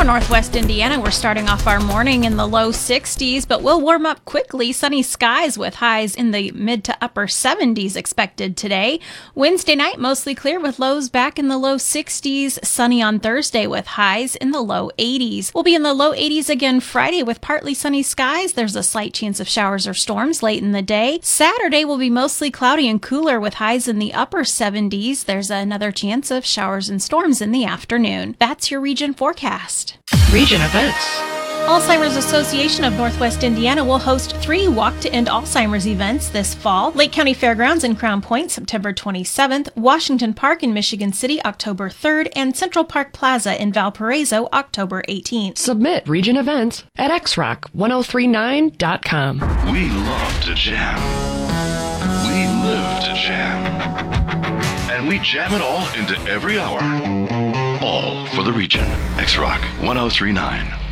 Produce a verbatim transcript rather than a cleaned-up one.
Northwest Indiana, we're starting off our morning in the low sixties, but we'll warm up quickly. Sunny skies with highs in the mid to upper seventies expected today. Wednesday night, mostly clear with lows back in the low sixties. Sunny on Thursday with highs in the low eighties. We'll be in the low eighties again Friday with partly sunny skies. There's a slight chance of showers or storms late in the day. Saturday will be mostly cloudy and cooler with highs in the upper seventies. There's another chance of showers and storms in the afternoon. That's your region forecast. Region events. Alzheimer's Association of Northwest Indiana will host three Walk to End Alzheimer's events this fall. Lake County Fairgrounds in Crown Point, September twenty-seventh, Washington Park in Michigan City, October third, and Central Park Plaza in Valparaiso, October eighteenth. Submit region events at x rock ten thirty-nine dot com. We love to jam. We live to jam. And we jam it all into every hour. All for the region. X Rock ten thirty-nine.